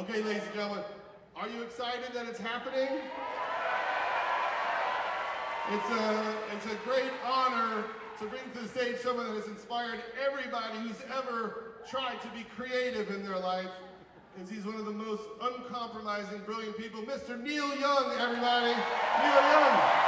Okay, ladies and gentlemen, are you excited that it's happening? It's a great honor to bring to the stage someone that has inspired everybody who's ever tried to be creative in their life. And he's one of the most uncompromising, brilliant people, Mr. Neil Young, everybody. Neil Young.